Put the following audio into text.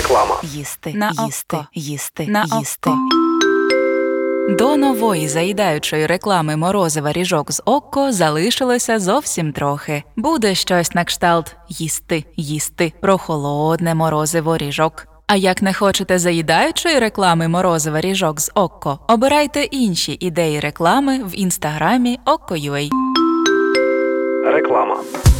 Реклама. Їсти, На їсти, око. їсти, На їсти. око. До нової заїдаючої реклами морозива ріжок з Окко залишилося зовсім трохи. Буде щось на кшталт «їсти, їсти» про холодне морозиво ріжок. А як не хочете заїдаючої реклами морозива ріжок з Окко, обирайте інші ідеї реклами в інстаграмі Okko.ua. Реклама.